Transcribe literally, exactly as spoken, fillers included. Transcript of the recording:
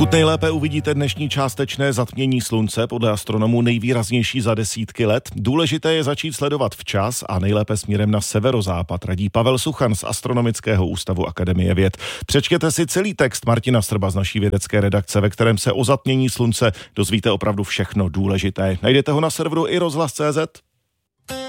Pokud nejlépe uvidíte dnešní částečné zatmění slunce, podle astronomů nejvýraznější za desítky let, důležité je začít sledovat včas a nejlépe směrem na severozápad, radí Pavel Suchan z Astronomického ústavu Akademie věd. Přečtěte si celý text Martina Srba z naší vědecké redakce, ve kterém se o zatmění slunce dozvíte opravdu všechno důležité. Najdete ho na serveru i rozhlas tečka cé zet.